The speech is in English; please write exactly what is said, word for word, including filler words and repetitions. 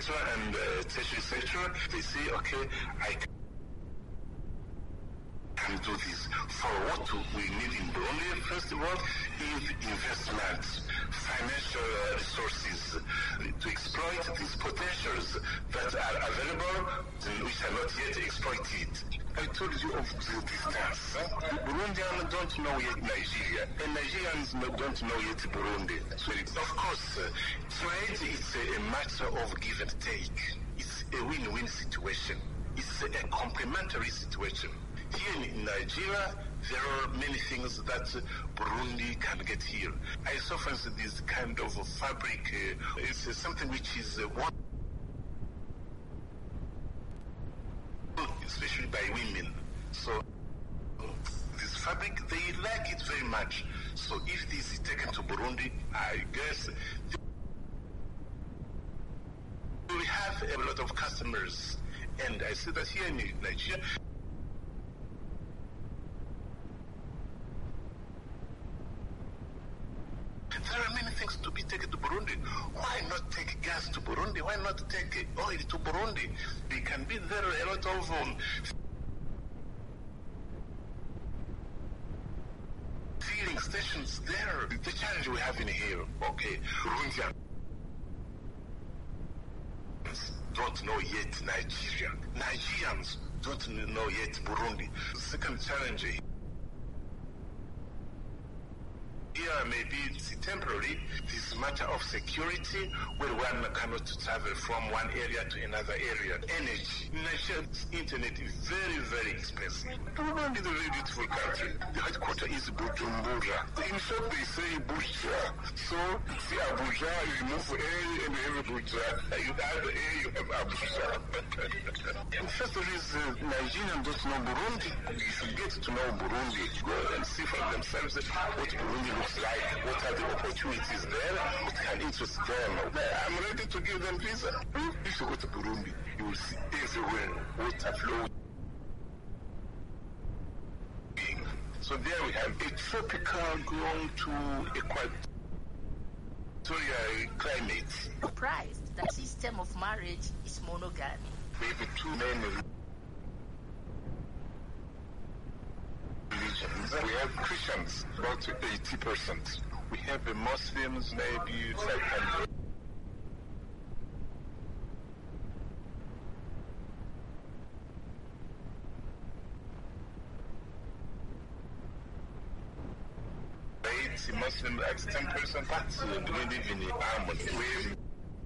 sector and uh, tertiary sector, they say, okay, I can do this. For what we need in Burundi, first of all, is investment, financial resources to exploit these potentials that are available, which are not yet exploited. I told you of the distance. Burundians don't know yet Nigeria, and Nigerians don't know yet Burundi. So, of course, uh, trade is a, a matter of give and take. It's a win-win situation. It's a, a complementary situation. Here in Nigeria, there are many things that uh, Burundi can get here. I saw, for instance, this kind of fabric. Uh, it's uh, something which is uh, one, especially by women. So this fabric, they like it very much. So if this is taken to Burundi, I guess we have a lot of customers. And I see that here in Nigeria, there are many things to be taken to Burundi. Why not take gas to Burundi? Why not take oil to Burundi? They can be there a lot of um, filling stations there. The challenge we have in here, okay, Burundians don't know yet Nigeria. Nigerians don't know yet Burundi. The second challenge here maybe it's temporary, this matter of security where one cannot travel from one area to another area. Energy. Nigeria's internet is very, very expensive. Burundi is a very beautiful country. The headquarters is Bujumbura. In short, they say Buja. So, see Abuja, you remove A and you have Buja. You add A, you have Abuja. And first of all, is uh, Nigerians don't know Burundi. You should get to know Burundi. Go and see for themselves what Burundi looks like, what are the opportunities there, what can interest them. I'm ready to give them visa. If you go to Burundi, you will see everywhere water flowing. So there we have a tropical grown to equatorial climate. Surprised that system of marriage is monogamy. We have two men religions. We have Christians, about eighty percent. We have the Muslims, maybe five hundred. Muslim at ten percent, but we live in harmony.